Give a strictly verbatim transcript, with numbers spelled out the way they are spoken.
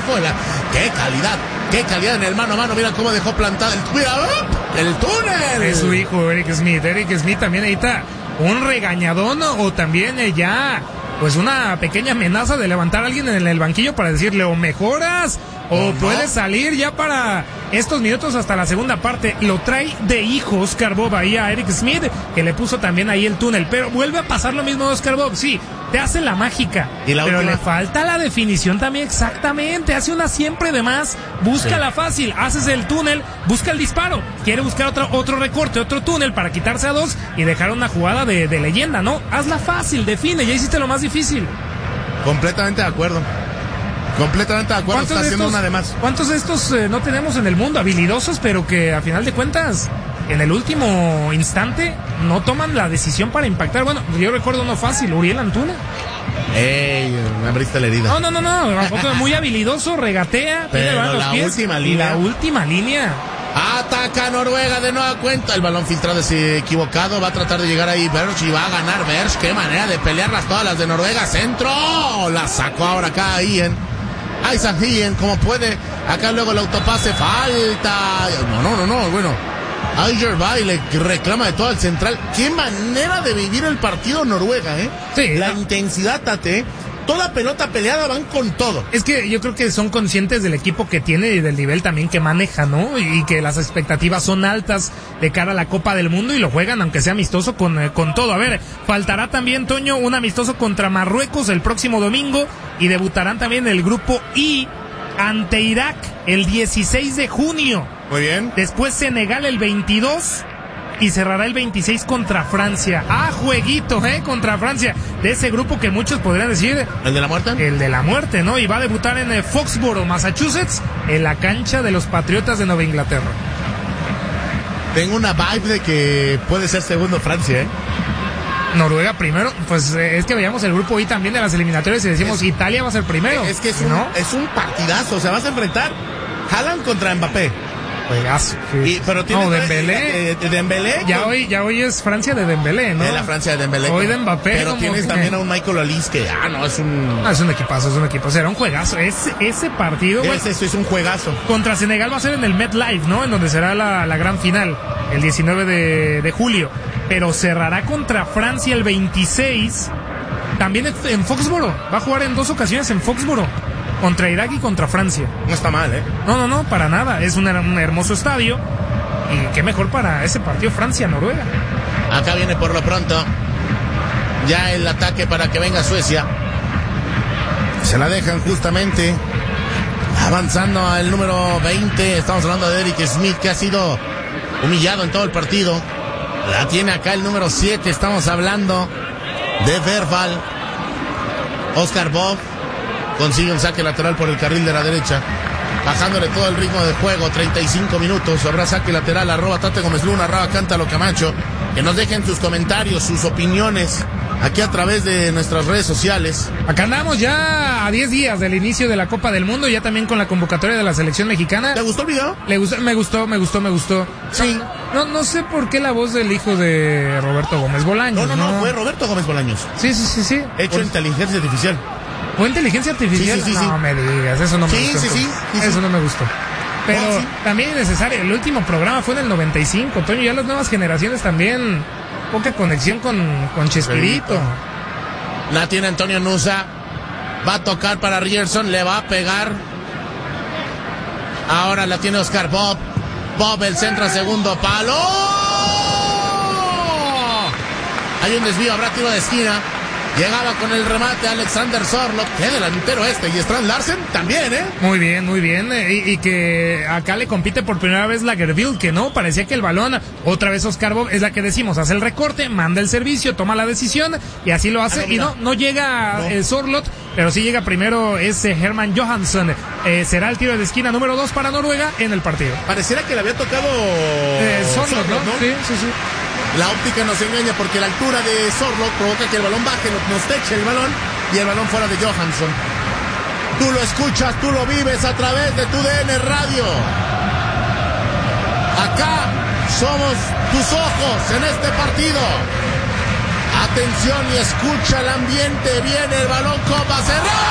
abajo. La... ¡Qué calidad! ¡Qué calidad en el mano a mano! Mira cómo dejó plantado el, mira, el túnel. Es su hijo, Eric Smith. Eric Smith también necesita un regañadón o también eh, ya, pues una pequeña amenaza de levantar a alguien en el banquillo para decirle o mejoras o no, puedes salir ya para estos minutos hasta la segunda parte. Lo trae de hijo Oscar Bob ahí a Eric Smith, que le puso también ahí el túnel, pero vuelve a pasar lo mismo a Oscar Bob, sí, te hace la mágica, ¿Y la pero última? Le falta la definición también, exactamente, hace una siempre de más, busca sí. la fácil, haces el túnel, busca el disparo, quiere buscar otro, otro recorte, otro túnel para quitarse a dos y dejar una jugada de, de leyenda, ¿no? Hazla fácil, define, ya hiciste lo más difícil. Completamente de acuerdo. Completamente de acuerdo, está haciendo estos, una de más. ¿Cuántos de estos eh, no tenemos en el mundo? Habilidosos, pero que a final de cuentas, en el último instante, no toman la decisión para impactar. Bueno, yo recuerdo uno fácil, Uriel Antuna. Ey, me abriste la herida. No, no, no, no, muy habilidoso, regatea, pero tiene los la pies, última línea. La última línea. Ataca Noruega de nueva cuenta. El balón filtrado es equivocado. Va a tratar de llegar ahí Berch y va a ganar Berch. Qué manera de pelearlas todas las de Noruega. Centro. La sacó ahora acá Ian. Isaac Ian, como puede. Acá luego el autopase. Falta. No, no, no, no. Bueno. Ayer va y le reclama de todo el central. Qué manera de vivir el partido Noruega, ¿eh? Sí. La intensidad, Tate. Toda pelota peleada, van con todo. Es que yo creo que son conscientes del equipo que tiene y del nivel también que maneja, ¿no? Y que las expectativas son altas de cara a la Copa del Mundo y lo juegan, aunque sea amistoso, con, eh, con todo. A ver, faltará también, Toño, un amistoso contra Marruecos el próximo domingo y debutarán también el grupo I ante Irak el dieciséis de junio. Muy bien. Después Senegal el veintidós. Y cerrará el veintiséis contra Francia. Ah, jueguito, ¿eh? Contra Francia. De ese grupo que muchos podrían decir... ¿El de la muerte? El de la muerte, ¿no? Y va a debutar en Foxboro, Massachusetts, en la cancha de los Patriotas de Nueva Inglaterra. Tengo una vibe de que puede ser segundo Francia, ¿eh? Noruega primero, pues eh, es que veíamos el grupo I también de las eliminatorias y decimos es, Italia va a ser primero. Es que es un, ¿no? es un partidazo, o sea, vas a enfrentar Haaland contra Mbappé. Juegazo, sí. Y, pero tiene no, Dembélé. Eh, de Dembélé. Ya con... hoy, ya hoy es Francia de Dembélé, ¿no? Es la Francia de Dembélé. Hoy de Mbappé. Pero tienes que... también a un Michael Olise que, ah, no, es un... Ah, es un equipazo, es un equipo. Será un juegazo. Ese, ese partido... Es, bueno, eso es un juegazo. Contra Senegal va a ser en el MetLife, ¿no? En donde será la, la gran final, el diecinueve de, de julio. Pero cerrará contra Francia el veintiséis. También en Foxboro. Va a jugar en dos ocasiones en Foxboro. Contra Irak y contra Francia. No está mal, ¿eh? No, no, no, para nada. Es un, un hermoso estadio. Y qué mejor para ese partido Francia-Noruega. Acá viene por lo pronto ya el ataque para que venga Suecia. Se la dejan justamente avanzando al número veinte. Estamos hablando de Eric Smith, que ha sido humillado en todo el partido. La tiene acá el número siete. Estamos hablando de Verbal. Oscar Bob consigue un saque lateral por el carril de la derecha, bajándole todo el ritmo de juego. Treinta y cinco minutos, habrá saque lateral. Arroba Tate Gómez Luna, arroba Cántalo Camacho. Que nos dejen sus comentarios, sus opiniones aquí a través de nuestras redes sociales. Acá andamos ya a diez días del inicio de la Copa del Mundo, ya también con la convocatoria de la selección mexicana. ¿Te gustó el video? Le gustó, me gustó, me gustó, me gustó. Sí. No, no sé por qué la voz del hijo de Roberto Gómez Bolaños. No, no, no, no fue Roberto Gómez Bolaños. Sí, sí, sí, sí. Hecho por... inteligencia artificial. ¿Fue inteligencia artificial? Sí, sí, sí, no sí. me digas, eso no me sí, gustó. Sí, sí, sí, eso sí. no me gustó. Pero no, sí. también es necesario. El último programa fue en el noventa y cinco, Toño. Ya las nuevas generaciones también. Poca conexión con, con Chespirito. La tiene Antonio Nusa. Va a tocar para Ryerson. Le va a pegar. Ahora la tiene Oscar Bob. Bob, el centro a segundo palo. Hay un desvío, habrá tiro de esquina. Llegaba con el remate Alexander Sorloth. Qué delantero este. Y Strand Larsen también, ¿eh? Muy bien, muy bien. Y, y que acá le compite por primera vez Lagerbielke, que no. Parecía que el balón, otra vez Oscar Bob, es la que decimos. Hace el recorte, manda el servicio, toma la decisión. Y así lo hace. Ah, no, y no, no llega no. Eh, Sorloth. Pero sí llega primero ese Herman Johansson. Eh, será el tiro de esquina número dos para Noruega en el partido. Pareciera que le había tocado eh, Sorloth, Sorloth, ¿no? Sí, sí, sí. La óptica nos engaña porque la altura de Sorloth provoca que el balón baje, nos teche el balón y el balón fuera de Johansson. Tú lo escuchas, tú lo vives a través de tu D N Radio. Acá somos tus ojos en este partido. Atención y escucha el ambiente. Viene el balón, copa cerrada.